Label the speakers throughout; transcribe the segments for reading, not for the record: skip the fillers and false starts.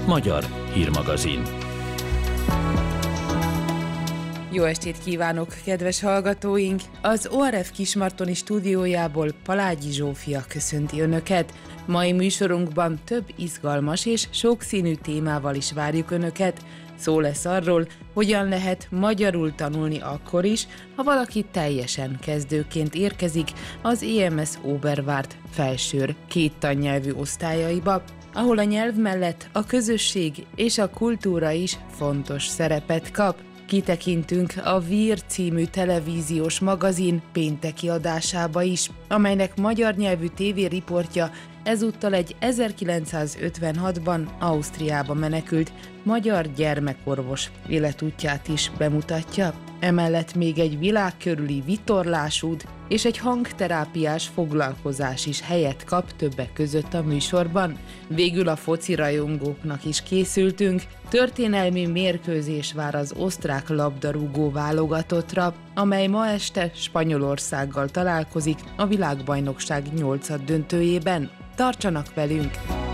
Speaker 1: Magyar hírmagazin.
Speaker 2: Jó estét kívánok, kedves hallgatóink! Az ORF Kismartoni stúdiójából Palágyi Zsófia köszönti Önöket. Mai műsorunkban több izgalmas és sokszínű témával is várjuk Önöket. Szó lesz arról, hogyan lehet magyarul tanulni akkor is, ha valaki teljesen kezdőként érkezik az EMS Oberwart Felsőr 2 tannyelvű osztályaiba, ahol a nyelv mellett a közösség és a kultúra is fontos szerepet kap. Kitekintünk a Vír című televíziós magazin pénteki adásába is, amelynek magyar nyelvű tévériportja ezúttal egy 1956-ban Ausztriába menekült magyar gyermekorvos életútját is bemutatja. Emellett még egy világkörüli vitorlásút és egy hangterápiás foglalkozás is helyet kap többek között a műsorban. Végül a foci rajongóknak is készültünk. Történelmi mérkőzés vár az osztrák labdarúgó válogatottra, amely ma este Spanyolországgal találkozik a világbajnokság 8. döntőjében. Tartsanak velünk!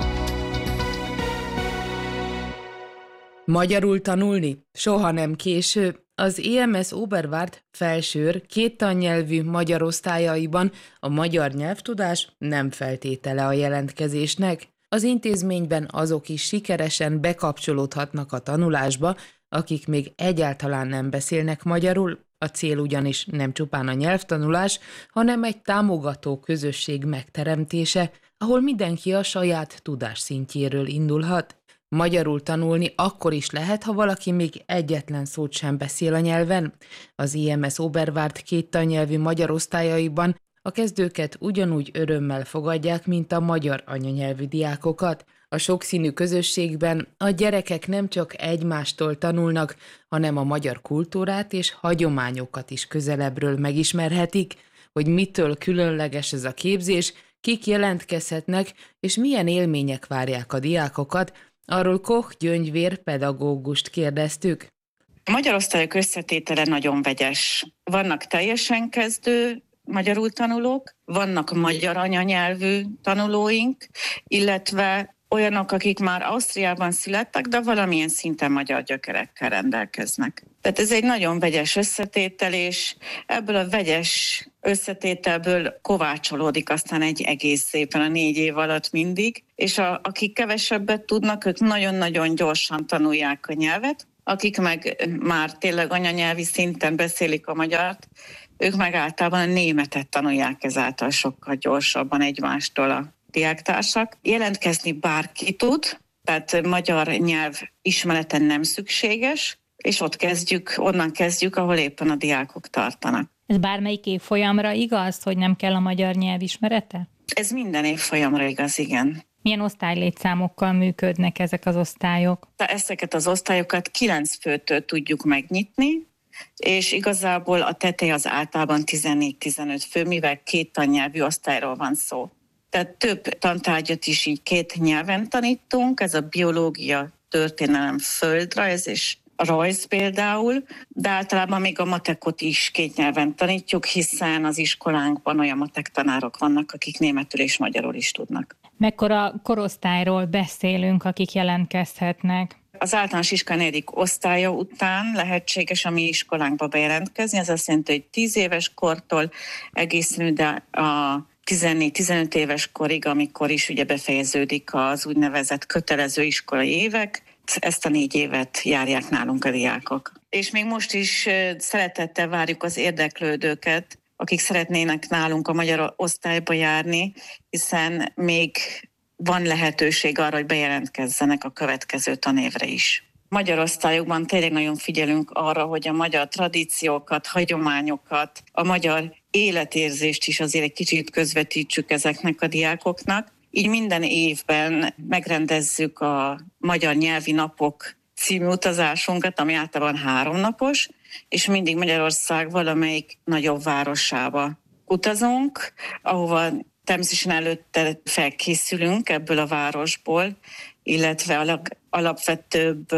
Speaker 2: Magyarul tanulni? Soha nem késő. Az EMS Oberwart Felsőr 2 tannyelvű magyar osztályaiban a magyar nyelvtudás nem feltétele a jelentkezésnek. Az intézményben azok is sikeresen bekapcsolódhatnak a tanulásba, akik még egyáltalán nem beszélnek magyarul. A cél ugyanis nem csupán a nyelvtanulás, hanem egy támogató közösség megteremtése, ahol mindenki a saját tudásszintjéről indulhat. Magyarul tanulni akkor is lehet, ha valaki még egyetlen szót sem beszél a nyelven. Az EMS Oberwart 2 tannyelvű magyar osztályaiban a kezdőket ugyanúgy örömmel fogadják, mint a magyar anyanyelvű diákokat. A sokszínű közösségben a gyerekek nem csak egymástól tanulnak, hanem a magyar kultúrát és hagyományokat is közelebbről megismerhetik. Hogy mitől különleges ez a képzés, kik jelentkezhetnek, és milyen élmények várják a diákokat, arról Koch Gyöngyvér pedagógust kérdeztük.
Speaker 3: A magyar osztályok összetétele nagyon vegyes. Vannak teljesen kezdő magyarul tanulók, vannak magyar anyanyelvű tanulóink, illetve olyanok, akik már Ausztriában születtek, de valamilyen szinten magyar gyökerekkel rendelkeznek. Tehát ez egy nagyon vegyes összetétel, és ebből a vegyes összetételből kovácsolódik aztán egy egész szépen a 4 év alatt mindig, és akik kevesebbet tudnak, ők nagyon-nagyon gyorsan tanulják a nyelvet, akik meg már tényleg anyanyelvi szinten beszélik a magyart, ők meg általában a németet tanulják ezáltal sokkal gyorsabban egymástól a diáktársak. Jelentkezni bárki tud, tehát magyar nyelv ismerete nem szükséges, és onnan kezdjük, ahol éppen a diákok tartanak.
Speaker 4: Ez bármelyik évfolyamra igaz, hogy nem kell a magyar nyelv ismerete?
Speaker 3: Ez minden évfolyamra igaz, igen.
Speaker 4: Milyen osztálylétszámokkal működnek ezek az osztályok?
Speaker 3: Ezeket az osztályokat 9 főtől tudjuk megnyitni, és igazából a teteje az általában 14-15 fő, mivel 2 tannyelvű osztályról van szó. Tehát több tantárgyat is így 2 nyelven tanítunk, ez a biológia, történelem, földrajz és a rajz például, de általában még a matekot is 2 nyelven tanítjuk, hiszen az iskolánkban olyan matek tanárok vannak, akik németül és magyarul is tudnak.
Speaker 4: Mekkora korosztályról beszélünk, akik jelentkezhetnek?
Speaker 3: Az általános iskola 4. osztálya után lehetséges a mi iskolánkba bejelentkezni, ez azt jelenti, hogy 10 éves kortól egészen ide a 14-15 éves korig, amikor is ugye befejeződik az úgynevezett kötelező iskolai évek, ezt a 4 évet járják nálunk a diákok. És még most is szeretettel várjuk az érdeklődőket, akik szeretnének nálunk a magyar osztályba járni, hiszen még van lehetőség arra, hogy bejelentkezzenek a következő tanévre is. Magyar osztályokban tényleg nagyon figyelünk arra, hogy a magyar tradíciókat, hagyományokat, a magyar életérzést is azért egy kicsit közvetítsük ezeknek a diákoknak. Így minden évben megrendezzük a Magyar Nyelvi Napok című utazásunkat, ami általában 3 napos, és mindig Magyarország valamelyik nagyobb városába utazunk, ahova természetesen előtte felkészülünk ebből a városból, illetve a alapvetőbb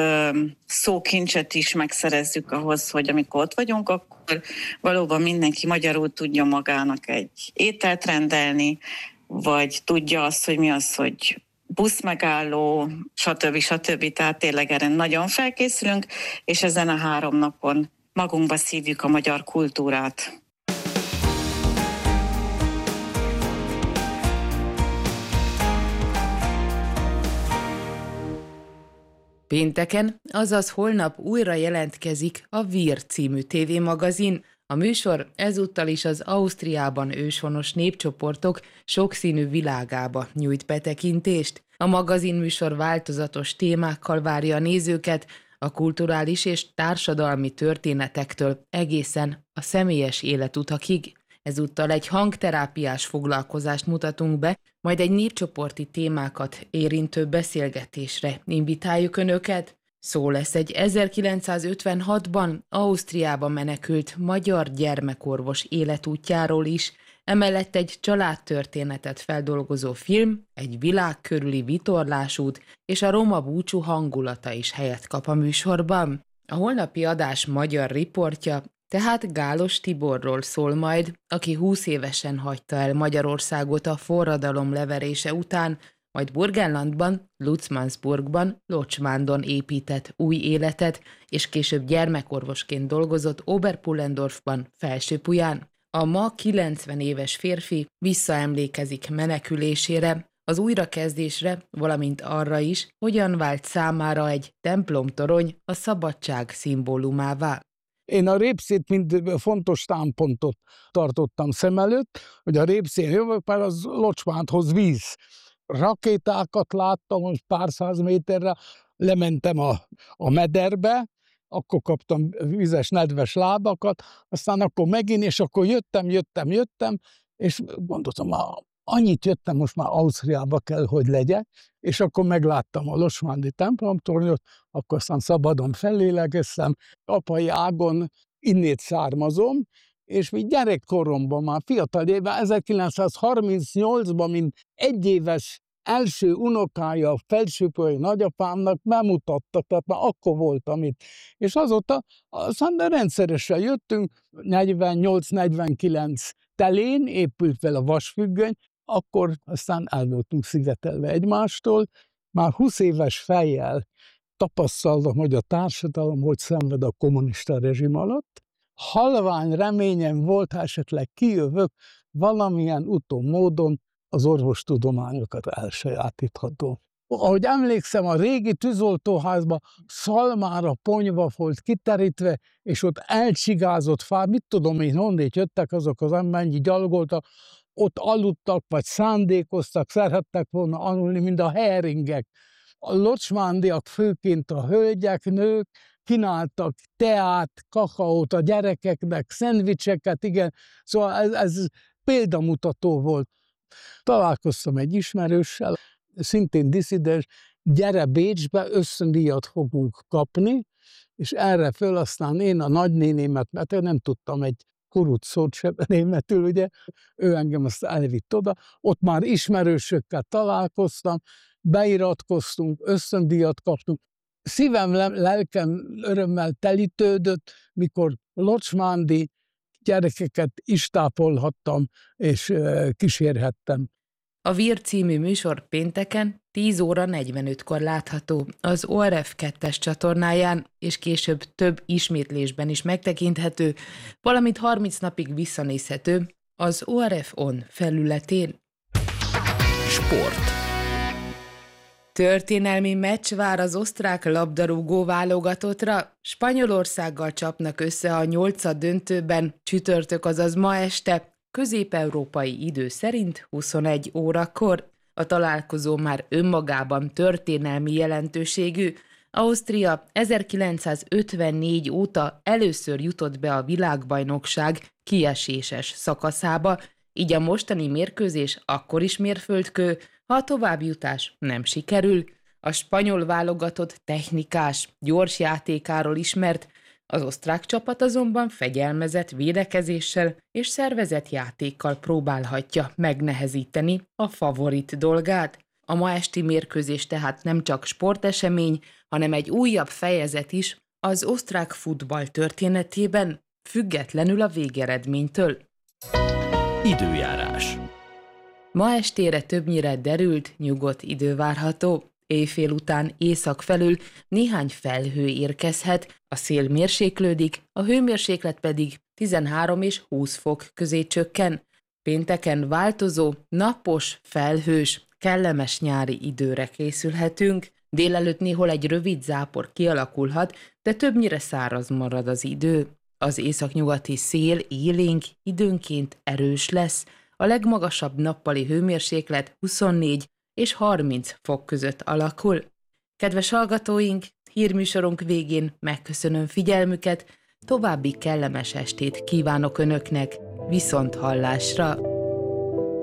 Speaker 3: szókincset is megszerezzük ahhoz, hogy amikor ott vagyunk, akkor valóban mindenki magyarul tudja magának egy ételt rendelni, vagy tudja azt, hogy mi az, hogy buszmegálló, stb. Tehát tényleg erre nagyon felkészülünk, és ezen a 3 napon magunkba szívjuk a magyar kultúrát.
Speaker 2: Pénteken, azaz holnap újra jelentkezik a VIR című tévémagazin. A műsor ezúttal is az Ausztriában őshonos népcsoportok sokszínű világába nyújt betekintést. A magazinműsor változatos témákkal várja a nézőket, a kulturális és társadalmi történetektől egészen a személyes életutakig. Ezúttal egy hangterápiás foglalkozást mutatunk be, majd egy népcsoporti témákat érintő beszélgetésre invitáljuk Önöket. Szó lesz egy 1956-ban Ausztriába menekült magyar gyermekorvos életútjáról is, emellett egy családtörténetet feldolgozó film, egy világkörüli vitorlásút és a roma búcsú hangulata is helyet kap a műsorban. A holnapi adás magyar riportja tehát Gálos Tiborról szól majd, aki 20 évesen hagyta el Magyarországot a forradalom leverése után, majd Burgenlandban, Lutzmannsburgban, Locsmándon épített új életet, és később gyermekorvosként dolgozott Oberpullendorfban, Felsőpuján. A ma 90 éves férfi visszaemlékezik menekülésére, az újrakezdésre, valamint arra is, hogyan vált számára egy templomtorony a szabadság szimbólumává.
Speaker 5: Én a Répszét mint fontos támpontot tartottam szem előtt, hogy a Répszén jövök, mert az Locsmándhoz víz. Rakétákat láttam, most pár száz méterre, lementem a mederbe, akkor kaptam vizes, nedves lábakat, aztán akkor megint, és akkor jöttem, és gondoltam, annyit jöttem, most már Ausztriába kell, hogy legyek, és akkor megláttam a locsmándi templomtornyot, akkor aztán szabadon fellélegeztem, apai ágon innét származom, és mi gyerekkoromban, már fiatal évben, 1938-ban, mint egyéves első unokája a felsőpujai nagyapámnak bemutattak, tehát már akkor voltam itt. És azóta aztán rendszeresen jöttünk, 48-49 telén épült fel a vasfüggöny, akkor aztán el voltunk szigetelve egymástól. Már 20 éves fejjel tapasztaltam, hogy a társadalom hogy szenved a kommunista rezsim alatt. Halvány reményem volt, ha esetleg kijövök, valamilyen úton, módon az orvostudományokat elsajátítható. Ahogy emlékszem, a régi tűzoltóházban szalmára ponyva volt kiterítve, és ott elcsigázott fák, mit tudom én, honnét jöttek azok az emberek, gyalogoltak, ott aludtak, vagy szándékoztak, szerettek volna aludni, mint a heringek. A locsmándiak, főként a hölgyek, nők kínáltak teát, kakaót a gyerekeknek, szendvicseket, igen, szóval ez példamutató volt. Találkoztam egy ismerőssel, szintén disszidens, gyere Bécsbe, ösztöndíjat fogunk kapni, és erre föl aztán én a nagynénémet, mert én nem tudtam egy kurut szót sem németül, ugye, ő engem azt elvitt oda, ott már ismerősökkel találkoztam, beiratkoztunk, ösztöndíjat kaptunk. Szívem, lelkem örömmel telítődött, mikor locsmándi gyerekeket is tápolhattam, és kísérhettem.
Speaker 2: A VIR című műsor pénteken 10 óra 45-kor látható az ORF 2-es csatornáján, és később több ismétlésben is megtekinthető, valamint 30 napig visszanézhető az ORF On felületén.
Speaker 1: Sport.
Speaker 2: Történelmi meccs vár az osztrák labdarúgó válogatottra. Spanyolországgal csapnak össze a 8. döntőben, csütörtök, azaz ma este, közép-európai idő szerint 21 órakor. A találkozó már önmagában történelmi jelentőségű. Ausztria 1954 óta először jutott be a világbajnokság kieséses szakaszába, így a mostani mérkőzés akkor is mérföldkő, ha a továbbjutás nem sikerül. A spanyol válogatott technikás, gyors játékáról ismert, az osztrák csapat azonban fegyelmezett védekezéssel és szervezett játékkal próbálhatja megnehezíteni a favorit dolgát. A ma esti mérkőzés tehát nem csak sportesemény, hanem egy újabb fejezet is az osztrák futball történetében, függetlenül a végeredménytől.
Speaker 1: Időjárás.
Speaker 2: Ma estére többnyire derült, nyugodt idő várható. Éjfél után észak felül néhány felhő érkezhet, a szél mérséklődik, a hőmérséklet pedig 13 és 20 fok közé csökken. Pénteken változó, napos, felhős, kellemes nyári időre készülhetünk. Délelőtt néhol egy rövid zápor kialakulhat, de többnyire száraz marad az idő. Az északnyugati szél élénk, időnként erős lesz, a legmagasabb nappali hőmérséklet 24 és 30 fok között alakul. Kedves hallgatóink, hírműsorunk végén megköszönöm figyelmüket, további kellemes estét kívánok Önöknek, viszont hallásra!